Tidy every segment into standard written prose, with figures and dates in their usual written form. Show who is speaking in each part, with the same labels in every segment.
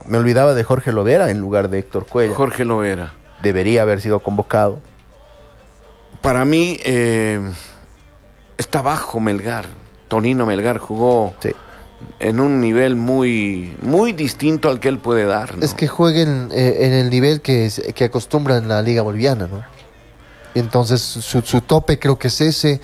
Speaker 1: Me olvidaba de Jorge Lovera en lugar de Héctor Cuellar.
Speaker 2: Jorge Lovera.
Speaker 1: Debería haber sido convocado.
Speaker 2: Para mí está bajo Melgar. Tonino Melgar jugó en un nivel muy, muy distinto al que él puede dar, ¿no?
Speaker 3: Es que jueguen en el nivel que acostumbra en la Liga Boliviana, ¿no? Entonces su tope creo que es ese.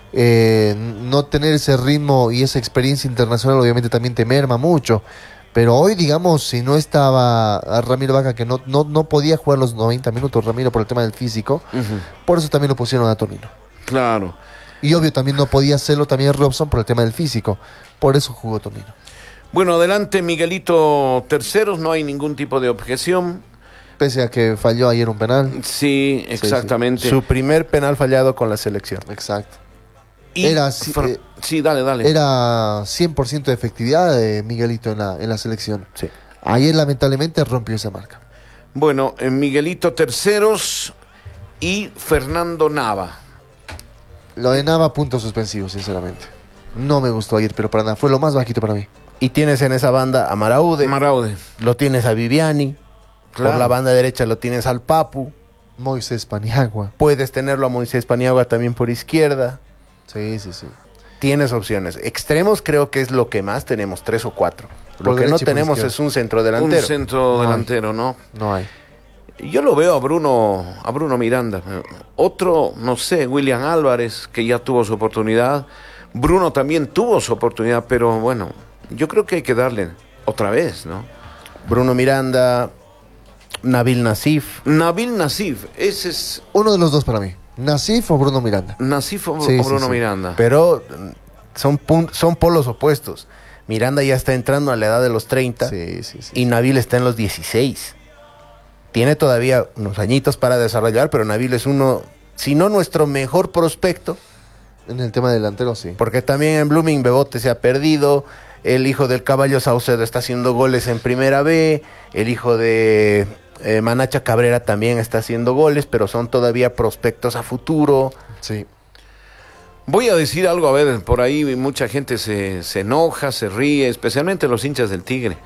Speaker 3: No tener ese ritmo y esa experiencia internacional obviamente también te merma mucho. Pero hoy, digamos, si no estaba a Ramiro Vaca, que no podía jugar los 90 minutos, Ramiro, por el tema del físico, por eso también lo pusieron a Tonino.
Speaker 2: Claro.
Speaker 3: Y obvio también no podía hacerlo también Robson por el tema del físico, por eso jugó Tonino.
Speaker 2: Bueno, adelante Miguelito Terceros, no hay ningún tipo de objeción.
Speaker 3: Pese a que falló ayer un penal.
Speaker 2: Sí, exactamente.
Speaker 1: Sí. Su primer penal fallado con la selección.
Speaker 3: Exacto.
Speaker 2: Y sí, dale.
Speaker 3: Era 100% de efectividad de Miguelito en la selección.
Speaker 1: Sí.
Speaker 3: Ayer lamentablemente rompió esa marca.
Speaker 2: Bueno, Miguelito Terceros y Fernando Nava.
Speaker 3: Lo de Nava, punto suspensivo, sinceramente. No me gustó ayer, pero para nada. Fue lo más bajito para mí.
Speaker 1: Y tienes en esa banda a Maraude. Lo tienes a Viviani. Claro. Por la banda derecha lo tienes al Papu.
Speaker 3: Moisés Paniagua.
Speaker 1: Puedes tenerlo a Moisés Paniagua también por izquierda.
Speaker 3: Sí.
Speaker 1: Tienes opciones. Extremos creo que es lo que más tenemos, 3 o 4. Lo que no tenemos es un centro delantero.
Speaker 2: Un centro delantero, ¿no?
Speaker 3: No hay.
Speaker 2: Yo lo veo a Bruno Miranda. Otro, no sé, William Álvarez, que ya tuvo su oportunidad. Bruno también tuvo su oportunidad, pero bueno, yo creo que hay que darle otra vez, ¿no?
Speaker 1: Bruno Miranda, Nabil Nassif.
Speaker 2: Nabil Nassif, ese es...
Speaker 3: Uno de los dos para mí. ¿Nassif o Bruno Miranda?
Speaker 2: Nassif o Bruno Miranda.
Speaker 1: Pero son polos opuestos. Miranda ya está entrando a la edad de los 30 y Nabil está en los 16. Tiene todavía unos añitos para desarrollar, pero Nabil es uno, si no nuestro mejor prospecto.
Speaker 3: En el tema delantero, sí.
Speaker 1: Porque también en Blooming Bebote se ha perdido. El hijo del Caballo Saucedo está haciendo goles en Primera B. El hijo de Manacha Cabrera también está haciendo goles, pero son todavía prospectos a futuro.
Speaker 3: Sí.
Speaker 2: Voy a decir algo, a ver, por ahí mucha gente se enoja, se ríe, especialmente los hinchas del Tigre.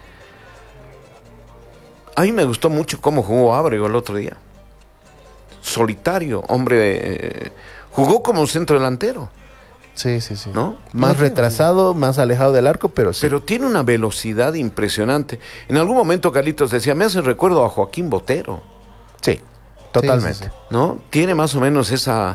Speaker 2: A mí me gustó mucho cómo jugó Ábrego el otro día. Solitario, hombre, jugó como centro delantero.
Speaker 3: Sí.
Speaker 2: ¿No?
Speaker 1: Más retrasado, más alejado del arco, pero sí.
Speaker 2: Pero tiene una velocidad impresionante. En algún momento Carlitos decía, me hace recuerdo a Joaquín Botero.
Speaker 1: Sí, totalmente.
Speaker 3: Sí.
Speaker 2: ¿No? Tiene más o menos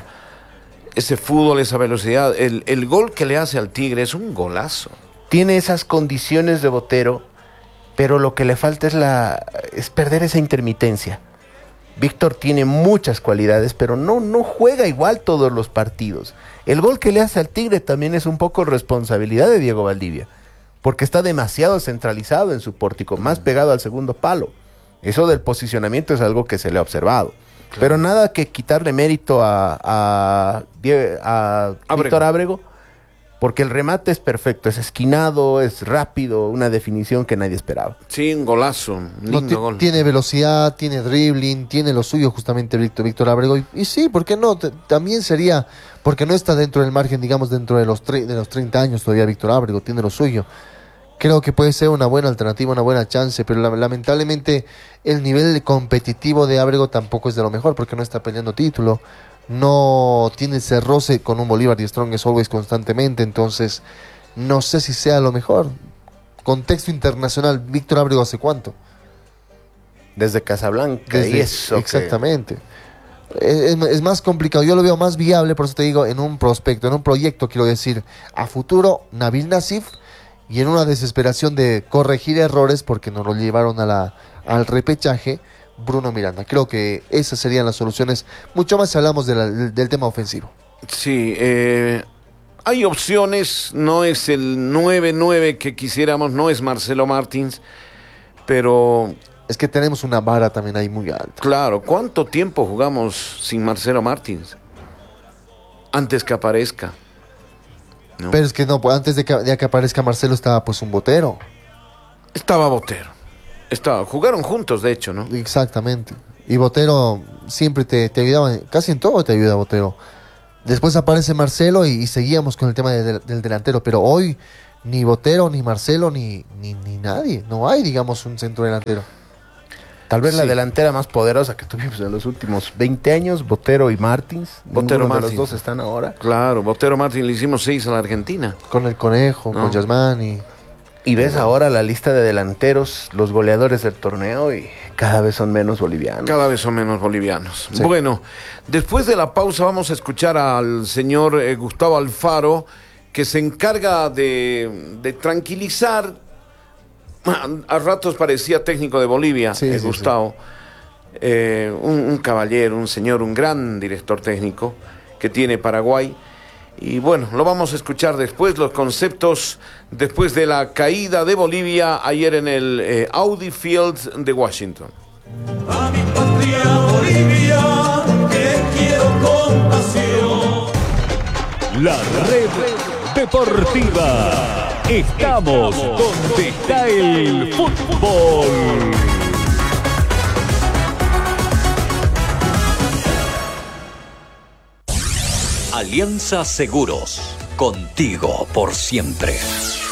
Speaker 2: ese fútbol, esa velocidad. El gol que le hace al Tigre es un golazo.
Speaker 1: Tiene esas condiciones de Botero, pero lo que le falta es perder esa intermitencia. Víctor tiene muchas cualidades, pero no juega igual todos los partidos. El gol que le hace al Tigre también es un poco responsabilidad de Diego Valdivia, porque está demasiado centralizado en su pórtico, más pegado al segundo palo. Eso del posicionamiento es algo que se le ha observado. Claro. Pero nada que quitarle mérito a Víctor Ábrego, porque el remate es perfecto, es esquinado, es rápido, una definición que nadie esperaba.
Speaker 2: Sí, un golazo, lindo gol.
Speaker 3: Tiene velocidad, tiene dribbling, tiene lo suyo justamente Víctor Ábrego. Y sí, ¿por qué no? También sería, porque no está dentro del margen, digamos, dentro de los 30 años todavía Víctor Ábrego, tiene lo suyo. Creo que puede ser una buena alternativa, una buena chance, pero lamentablemente el nivel competitivo de Ábrego tampoco es de lo mejor, porque no está peleando título. No tiene ese roce con un Bolívar y Strongest Always constantemente, entonces no sé si sea lo mejor. Contexto internacional, Víctor Ábrego, ¿hace cuánto?
Speaker 1: Desde Casablanca.
Speaker 3: Exactamente. Es más complicado, yo lo veo más viable, por eso te digo, en un prospecto, en un proyecto, quiero decir, a futuro, Nabil Nassif, y en una desesperación de corregir errores, porque nos lo llevaron al repechaje, Bruno Miranda. Creo que esas serían las soluciones, mucho más si hablamos del tema ofensivo.
Speaker 2: Sí, hay opciones, no es el 9-9 que quisiéramos, no es Marcelo Martins, pero...
Speaker 3: Es que tenemos una vara también ahí muy alta.
Speaker 2: Claro, ¿cuánto tiempo jugamos sin Marcelo Martins? Antes que aparezca.
Speaker 3: ¿No? Pero es que no, antes de que aparezca Marcelo estaba pues un Botero.
Speaker 2: Estaba Botero. Jugaron juntos, de hecho, ¿no?
Speaker 3: Exactamente. Y Botero siempre te ayudaba, casi en todo te ayuda Botero. Después aparece Marcelo y seguíamos con el tema del delantero, pero hoy ni Botero, ni Marcelo, ni nadie. No hay, digamos, un centro delantero.
Speaker 1: Tal vez la
Speaker 2: Sí.
Speaker 1: delantera más poderosa que tuvimos en los últimos 20 años, Botero y Martins.
Speaker 2: Botero,
Speaker 1: Ninguno de
Speaker 2: Martins.
Speaker 1: los dos están ahora.
Speaker 2: Claro, Botero Martín le hicimos 6 a la Argentina.
Speaker 3: Con el Conejo,
Speaker 2: No.
Speaker 3: con Yasmani.
Speaker 1: Y ves ahora la lista de delanteros, los goleadores del torneo, y cada vez son menos bolivianos.
Speaker 2: Cada vez son menos bolivianos.
Speaker 3: Sí.
Speaker 2: Bueno, después de la pausa vamos a escuchar al señor Gustavo Alfaro, que se encarga de tranquilizar. A ratos parecía técnico de Bolivia,
Speaker 3: Sí, sí,
Speaker 2: Gustavo. Un caballero, un señor, un gran director técnico que tiene Paraguay. Y bueno, lo vamos a escuchar después, los conceptos después de la caída de Bolivia ayer en el Audi Field de Washington.
Speaker 4: A mi patria Bolivia, que quiero con pasión.
Speaker 5: La red deportiva. Estamos donde está el fútbol. Alianza Seguros. Contigo por siempre.